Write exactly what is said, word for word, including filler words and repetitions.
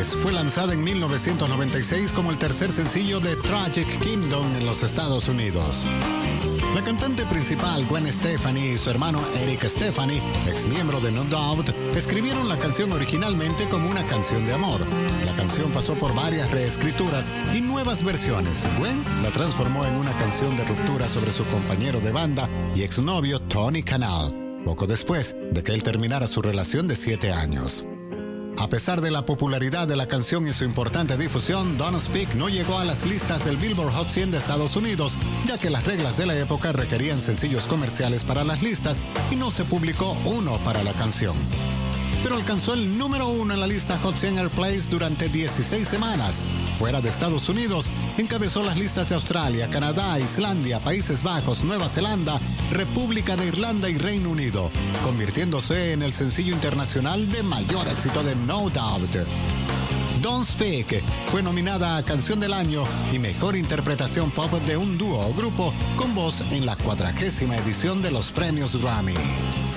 Eyes fue lanzada en mil novecientos noventa y seis como el tercer sencillo de Tragic Kingdom en los Estados Unidos. La cantante principal Gwen Stefani y su hermano Eric Stefani, ex miembro de No Doubt, escribieron la canción originalmente como una canción de amor. La canción pasó por varias reescrituras y nuevas versiones. Gwen la transformó en una canción de ruptura sobre su compañero de banda y exnovio Tony Kanal, poco después de que él terminara su relación de siete años. A pesar de la popularidad de la canción y su importante difusión, Don't Speak no llegó a las listas del Billboard Hot cien de Estados Unidos, ya que las reglas de la época requerían sencillos comerciales para las listas y no se publicó uno para la canción. Pero alcanzó el número uno en la lista Hot cien Airplays durante dieciséis semanas. Fuera de Estados Unidos, encabezó las listas de Australia, Canadá, Islandia, Países Bajos, Nueva Zelanda, República de Irlanda y Reino Unido, convirtiéndose en el sencillo internacional de mayor éxito de No Doubt. Don't Speak fue nominada a Canción del Año y Mejor Interpretación Pop de un dúo o grupo con voz en la cuadragésima edición de los premios Grammy.